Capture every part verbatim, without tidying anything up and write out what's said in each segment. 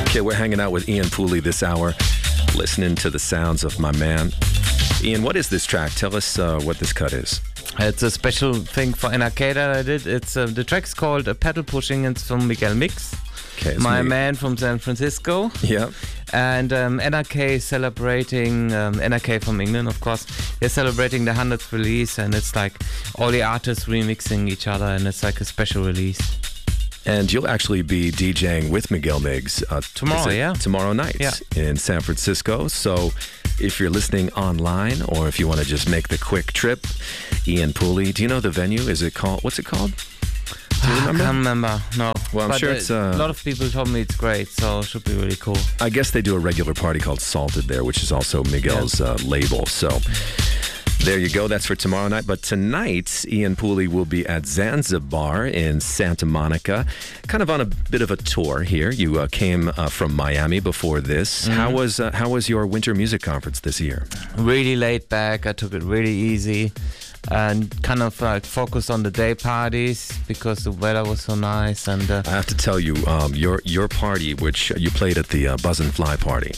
Okay, we're hanging out with Ian Pooley this hour, listening to the sounds of my man. Ian, what is this track? Tell us uh, what this cut is. It's a special thing for N R K that I did. It's uh, the track's called uh, Pedal Pushing. It's from Miguel Mix, okay, my me. man from San Francisco. Yeah. And um, N R K is celebrating, um, N R K from England, of course, they're celebrating the one hundredth release, and it's like all the artists remixing each other, and it's like a special release. And you'll actually be DJing with Miguel Miggs uh, tomorrow, yeah, tomorrow night yeah. in San Francisco. So if you're listening online, or if you want to just make the quick trip, Ian Pooley, do you know the venue? Is it called? What's it called? Do you remember? I can't remember. No. Well, I'm but sure it's uh, a lot of people told me it's great, so it should be really cool. I guess they do a regular party called Salted there, which is also Miguel's yeah. uh, label. So. There you go. That's for tomorrow night. But tonight, Ian Pooley will be at Zanzibar in Santa Monica, kind of on a bit of a tour here. You uh, came uh, from Miami before this. Mm-hmm. How was uh, how was your winter music conference this year? Really laid back. I took it really easy and kind of like focused on the day parties because the weather was so nice. And uh, I have to tell you, um, your your party, which you played at the uh, Buzz and Fly party.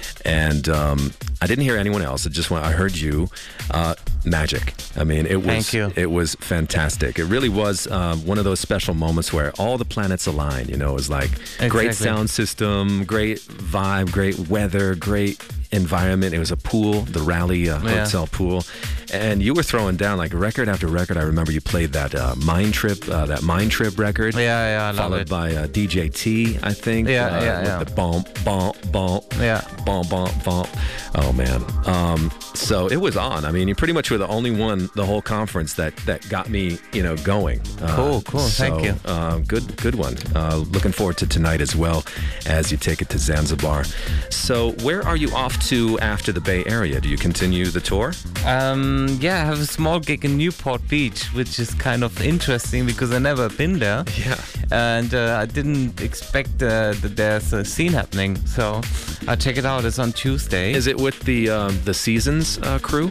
And um, I didn't hear anyone else. It just went, I heard you. Uh, magic. I mean, it was Thank you. It was fantastic. It really was uh, one of those special moments where all the planets align. You know, it was like exactly. great sound system, great vibe, great weather, great environment. It was a pool, the Raleigh uh, yeah. Hotel pool, and you were throwing down like record after record. I remember you played that uh, Mind Trip, uh, that Mind Trip record. Yeah, yeah, I love followed it. by uh, D J T, I think. Yeah, uh, yeah, with yeah. the bump, bump, bump. Yeah. Bump, bump, bump. Oh man. Um, so it was on. I mean, you pretty much were the only one the whole conference that that got me, you know, going. Uh, cool, cool. So, Thank you. Uh, good, good one. Uh, looking forward to tonight as well as you take it to Zanzibar. So where are you off to after the Bay Area? Do you continue the tour? Um, yeah, I have a small gig in Newport Beach, which is kind of interesting because I've never been there. Yeah. And uh, I didn't expect uh, that there's a scene happening. So I'll check it out. It's on Tuesday. Is it with the um, the Seasons uh, crew?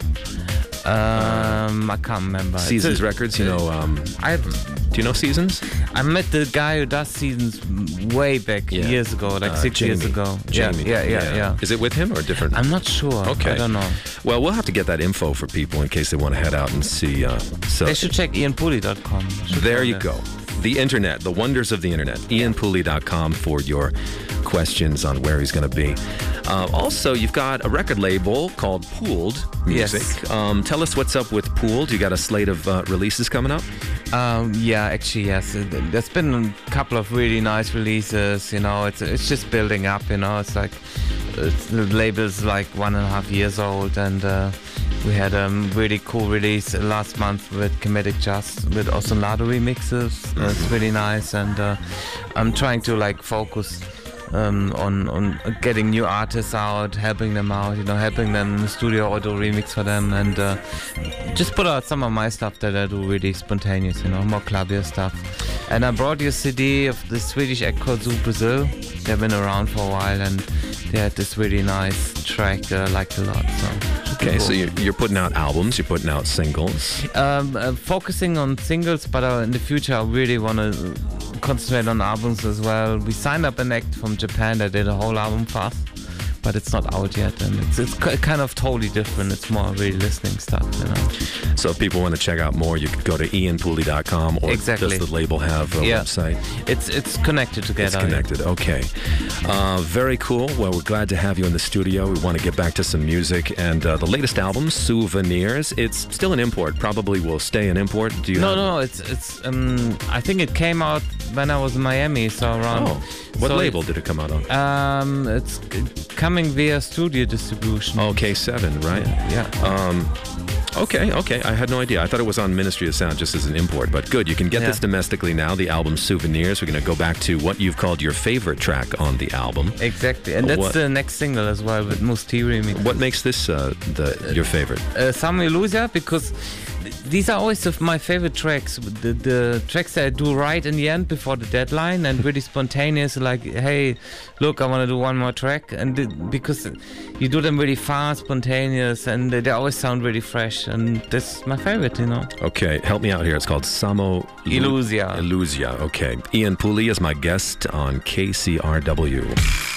Um, I can't remember. Seasons a, Records, you know. Um, I do you know Seasons? I met the guy who does Seasons way back yeah. years ago, like uh, six Jamie. years ago. Jamie. Yeah, yeah, yeah, yeah. Is it with him or different? I'm not sure. Okay. I don't know. Well, we'll have to get that info for people in case they want to head out and see. Uh, so they should check ian pooley dot com. There you go. The internet, the wonders of the internet. ian pooley dot com for your questions on where he's going to be. Uh, also, you've got a record label called Pooled Music. Yes. Um, tell us what's up with Pooled. You got a slate of uh, releases coming up? Um, yeah, actually, yes. There's been a couple of really nice releases. You know, it's it's just building up. You know, it's like it's, the label's like one and a half years old, and uh, we had a um, really cool release last month with Comedic Just with Osonlado remixes. Mm-hmm. It's really nice, and uh, I'm trying to like focus. Um, on, on getting new artists out, helping them out, you know, helping them in the studio or do remix for them, and uh, just put out some of my stuff that I do really spontaneous, you know, more clubbier stuff. And I brought you a C D of the Swedish act called Zoo Brazil. They've been around for a while, and they had this really nice track that I liked a lot. So okay, cool. So you're, you're putting out albums, you're putting out singles. Um, uh, focusing on singles, but uh, in the future I really want to concentrate on albums as well. We signed up an act from Japan that did a whole album for us, but it's not out yet, and it's it's kind of totally different. It's more really listening stuff, you know. So if people want to check out more, you could go to ian pooley dot com, or exactly. does the label have a yeah. website? It's it's connected together. It's connected, okay. Uh, very cool. Well, we're glad to have you in the studio. We want to get back to some music, and uh, the latest album, Souvenirs, it's still an import. Probably will stay an import. Do you no, have... no, no. It's it's. Um, I think it came out when I was in Miami, so around. Oh, what so label did it come out on? Um, it's coming via studio distribution. Oh, K seven, right? Yeah. Um, okay, okay. I had no idea. I thought it was on Ministry of Sound just as an import, but good. You can get yeah. this domestically now. The album Souvenirs. We're going to go back to what you've called your favorite track on the album. Exactly, and that's what, the next single as well with Musti remix. What makes this uh, the your favorite? Uh, Some Illusia, because these are always of my favorite tracks. The, the tracks that I do right in the end before the deadline and really spontaneous, like, hey, look, I want to do one more track. And the, because you do them really fast, spontaneous, and they always sound really fresh. And that's my favorite, you know. Okay, help me out here. It's called Samo Illusia. Illusia, okay. Ian Pooley is my guest on K C R W.